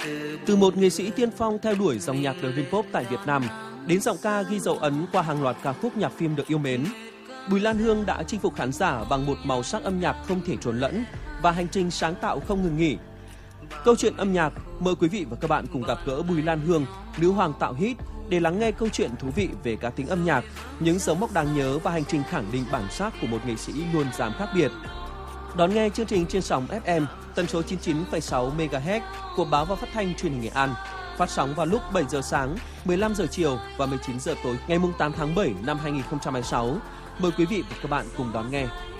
Từ một nghệ sĩ tiên phong theo đuổi dòng nhạc Dream Pop tại Việt Nam đến giọng ca ghi dấu ấn qua hàng loạt ca khúc nhạc phim được yêu mến, Bùi Lan Hương đã chinh phục khán giả bằng một màu sắc âm nhạc không thể trộn lẫn và hành trình sáng tạo không ngừng nghỉ. Câu chuyện âm nhạc, mời quý vị và các bạn cùng gặp gỡ Bùi Lan Hương, nữ hoàng tạo hit, để lắng nghe câu chuyện thú vị về cá tính âm nhạc, những dấu mốc đáng nhớ và hành trình khẳng định bản sắc của một nghệ sĩ luôn dám khác biệt. Đón nghe chương trình trên sóng FM tần số 99,6 MHz của Báo và Phát thanh Truyền hình Nghệ An, phát sóng vào lúc 7 giờ sáng, 15 giờ chiều và 19 giờ tối ngày 8 tháng 7 năm 2026. Mời quý vị và các bạn cùng đón nghe.